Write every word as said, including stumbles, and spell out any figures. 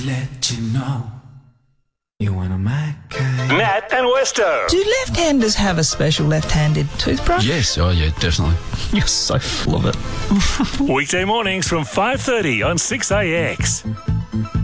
let you know you one of my kind. Nat and Westo. Do left-handers have a special left-handed toothbrush? Yes, oh yeah, definitely. You're so full of it. Weekday mornings from five thirty on six A X.